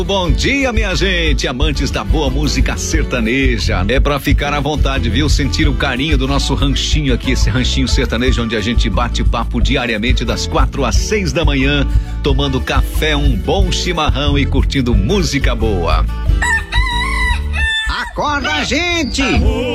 Bom dia, minha gente, amantes da boa música sertaneja. É pra ficar à vontade, viu? Sentir o carinho do nosso ranchinho aqui, esse ranchinho sertanejo onde a gente bate papo diariamente das 4 às 6 da manhã, tomando café, um bom chimarrão e curtindo música boa. Acorda, gente!